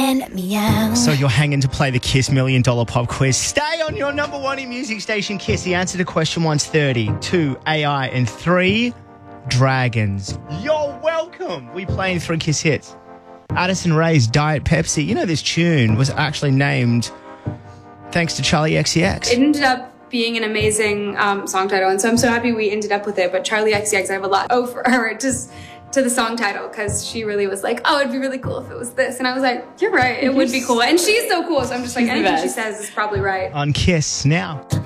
and meow. So you're hanging to play the Kiss $1 Million Pop Quiz. Stay on your number one in music station, Kiss. The answer to question 1's 30, 2 AI, and 3 dragons. You're welcome. We playing 3 Kiss hits. Addison Rae's Diet Pepsi. You know this tune was actually named thanks to Charlie XCX. It ended up being an amazing song title, and so I'm so happy we ended up with it. But Charlie XCX, I have a lot for her, just to the song title, because she really was like, oh, it'd be really cool if it was this. And I was like, you're right, it would be cool. And she's so cool, so I'm just like, anything she says is probably right. On Kiss now.